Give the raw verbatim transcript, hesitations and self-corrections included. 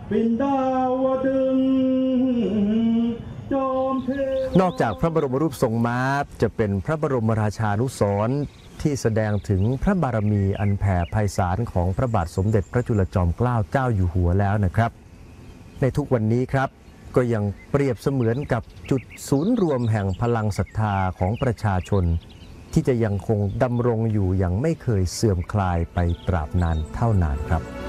นอกจากพระบรมรูปทรงม้าจะเป็นพระบรมราชานุสรณ์ที่แสดงถึงพระบารมีอันแผ่ไพศาลของพระบาทสมเด็จพระจุลจอมเกล้าเจ้าอยู่หัวแล้วนะครับในทุกวันนี้ครับก็ยังเปรียบเสมือนกับจุดศูนย์รวมแห่งพลังศรัทธาของประชาชนที่จะยังคงดำรงอยู่อย่างไม่เคยเสื่อมคลายไปตราบนานเท่านานครับ